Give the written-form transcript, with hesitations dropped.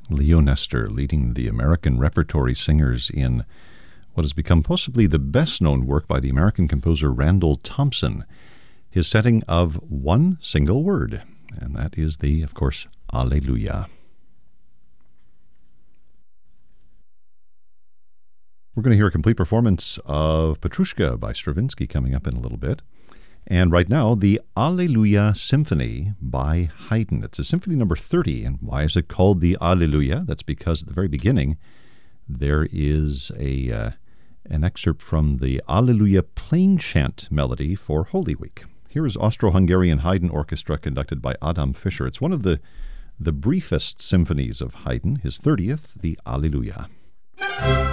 Leo Nestor leading the American Repertory Singers in what has become possibly the best-known work by the American composer Randall Thompson, his setting of one single word, and that is the, of course, Alleluia. We're going to hear a complete performance of Petrushka by Stravinsky coming up in a little bit. And right now, the Alleluia Symphony by Haydn. It's a symphony number 30. And why is it called the Alleluia? That's because at the very beginning, there is an excerpt from the Alleluia Plain Chant melody for Holy Week. Here is Austro-Hungarian Haydn Orchestra conducted by Adam Fischer. It's one of the briefest symphonies of Haydn, his 30th, the Alleluia.